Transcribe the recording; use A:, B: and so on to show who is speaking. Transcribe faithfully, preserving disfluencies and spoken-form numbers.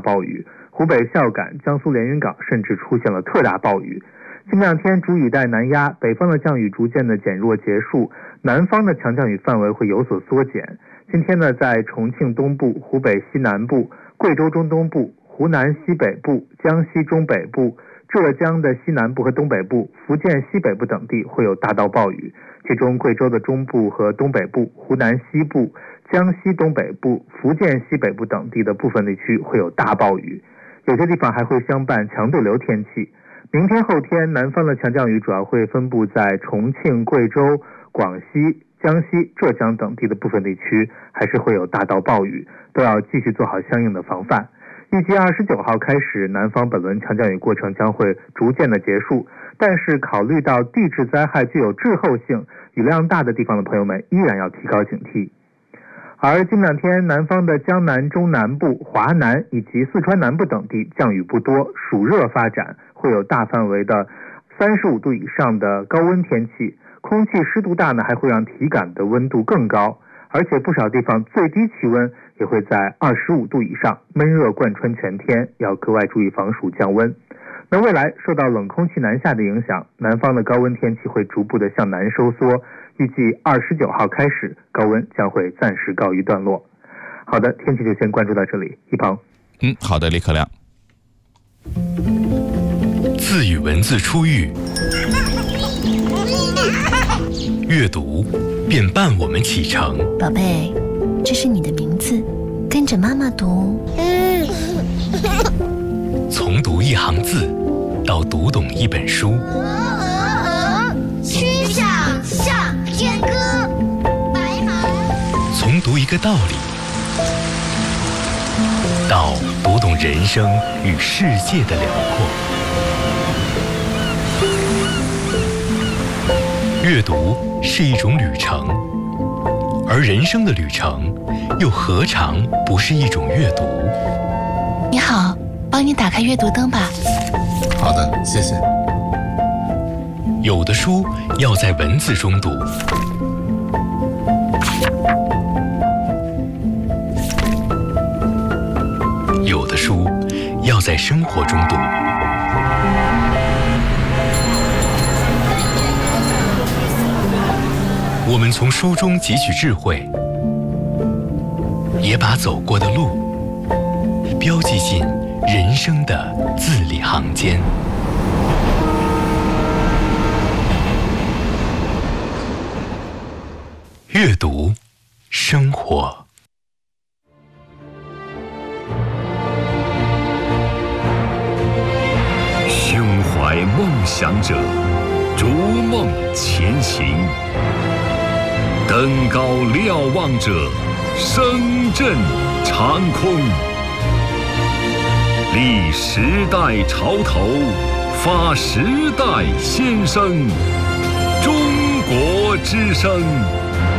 A: 暴雨，湖北孝感、江苏连云港甚至出现了特大暴雨。近两天主雨带南压，北方的降雨逐渐的减弱结束，南方的强降雨范围会有所缩减。今天呢，在重庆东部、湖北西南部、贵州中东部、湖南西北部、江西中北部、浙江的西南部和东北部、福建西北部等地会有大到暴雨，其中贵州的中部和东北部、湖南西部、江西东北部、福建西北部等地的部分地区会有大暴雨，有些地方还会相伴强对流天气。明天后天，南方的强降雨主要会分布在重庆、贵州、广西、江西、浙江等地的部分地区，还是会有大到暴雨，都要继续做好相应的防范。预计二十九号开始，南方本轮强降雨过程将会逐渐的结束，但是考虑到地质灾害具有滞后性，雨量大的地方的朋友们依然要提高警惕。而近两天，南方的江南、中南部、华南以及四川南部等地降雨不多，暑热发展，会有大范围的三十五度以上的高温天气，空气湿度大呢，还会让体感的温度更高，而且不少地方最低气温也会在二十五度以上，闷热贯穿全天，要格外注意防暑降温。那未来受到冷空气南下的影响，南方的高温天气会逐步的向南收缩，预计二十九号开始，高温将会暂时告一段落。好的，天气就先关注到这里，一鹏。
B: 嗯，好的，李可亮。
C: 字与文字初遇，阅读便伴我们启程。
D: 宝贝，这是你的名字，跟着妈妈读。
C: 从读一行字到读懂一本书，
E: 曲项向天歌，白马。
C: 从读一个道理到读懂人生与世界的辽阔。阅读是一种旅程，而人生的旅程又何尝不是一种阅读？
D: 你好，帮你打开阅读灯吧。
F: 好的，谢谢。
C: 有的书要在文字中读，有的书要在生活中读。我们从书中汲取智慧，也把走过的路标记进人生的字里行间。阅读，生活。
G: 胸怀梦想者，逐梦前行。登高瞭望者，声震长空。立时代潮头，发时代先声。中国之声